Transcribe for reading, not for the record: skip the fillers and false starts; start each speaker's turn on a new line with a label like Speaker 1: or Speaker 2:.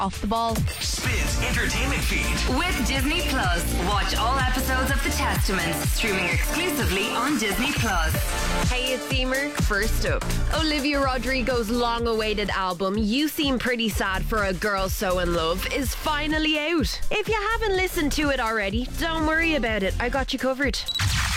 Speaker 1: off the ball.
Speaker 2: Spins Entertainment Feed.
Speaker 3: With Disney Plus. Watch all episodes of The Testament, streaming exclusively on Disney Plus.
Speaker 1: Hey, it's Emer. First up, Olivia Rodrigo's long-awaited album, You Seem Pretty Sad for a Girl So In Love, is finally out. If you haven't listened to it already, don't worry about it. I got you covered.